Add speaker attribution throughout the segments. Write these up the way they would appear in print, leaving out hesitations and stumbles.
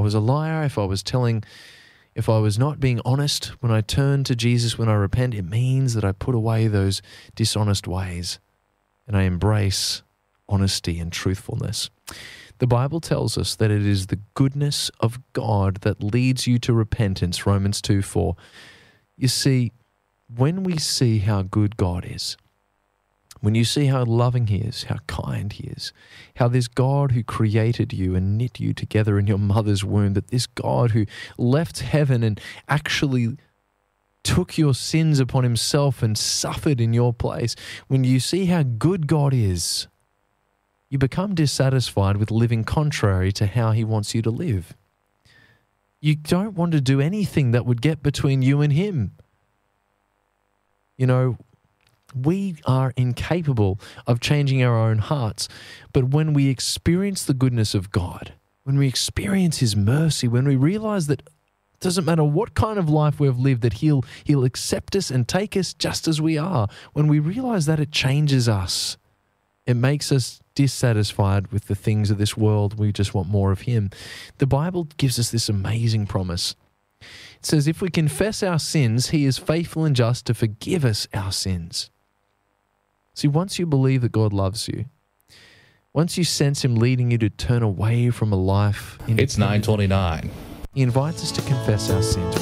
Speaker 1: was a liar, if I was not being honest, when I turn to Jesus, when I repent, it means that I put away those dishonest ways and I embrace honesty and truthfulness. The Bible tells us that it is the goodness of God that leads you to repentance, Romans 2:4. You see, when we see how good God is, when you see how loving He is, how kind He is, how this God who created you and knit you together in your mother's womb, that this God who left heaven and actually took your sins upon Himself and suffered in your place, when you see how good God is, you become dissatisfied with living contrary to how He wants you to live. You don't want to do anything that would get between you and Him. You know, we are incapable of changing our own hearts, but when we experience the goodness of God, when we experience His mercy, when we realize that it doesn't matter what kind of life we've lived, that He'll accept us and take us just as we are, when we realize that, it changes us. It makes us dissatisfied with the things of this world. We just want more of Him. The Bible gives us this amazing promise. It says, if we confess our sins, He is faithful and just to forgive us our sins. See, once you believe that God loves you, once you sense Him leading you to turn away from a life...
Speaker 2: It's 9:29.
Speaker 1: He invites us to confess our sins.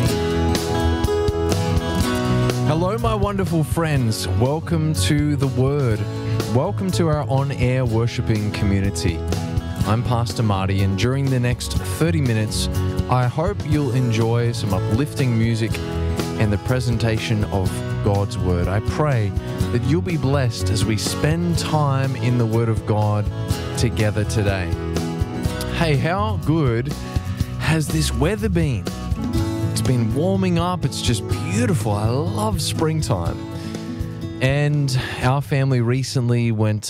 Speaker 1: Hello, my wonderful friends. Welcome to The Word. Welcome to our on-air worshiping community. I'm Pastor Marty, and during the next 30 minutes, I hope you'll enjoy some uplifting music and the presentation of God's Word. I pray that you'll be blessed as we spend time in the Word of God together today. Hey, how good has this weather been? It's been warming up. It's just beautiful. I love springtime. And our family recently went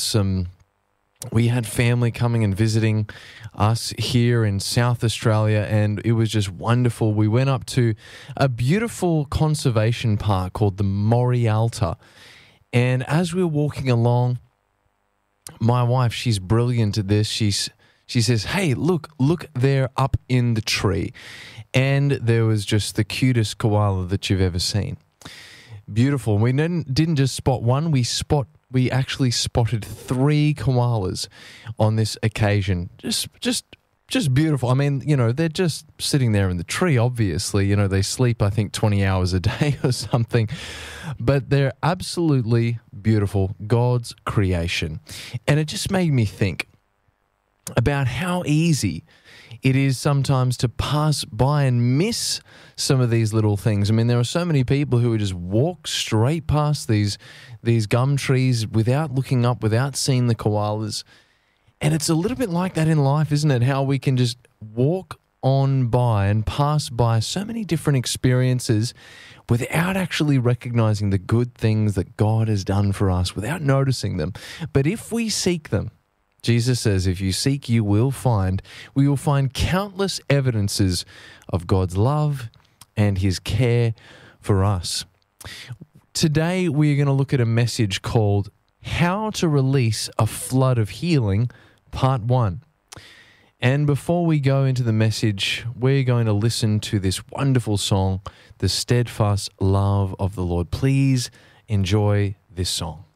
Speaker 1: we had family coming and visiting us here in South Australia, and it was just wonderful. We went up to a beautiful conservation park called the Morialta, and as we were walking along, my wife, she's brilliant at this. She says, hey, look there up in the tree. And there was just the cutest koala that you've ever seen. Beautiful. We didn't just spot one, we actually spotted 3 koalas on this occasion. Just beautiful. I mean, you know, they're just sitting there in the tree, obviously. You know, they sleep, I think, 20 hours a day or something. But they're absolutely beautiful, God's creation. And it just made me think about how easy it is sometimes to pass by and miss some of these little things. I mean, there are so many people who would just walk straight past these gum trees without looking up, without seeing the koalas. And it's a little bit like that in life, isn't it? How we can just walk on by and pass by so many different experiences without actually recognizing the good things that God has done for us, without noticing them. But if we seek them, Jesus says, if you seek, you will find. We will find countless evidences of God's love and His care for us. Today, we're going to look at a message called How to Release a Flood of Healing, Part 1. And before we go into the message, we're going to listen to this wonderful song, The Steadfast Love of the Lord. Please enjoy this song.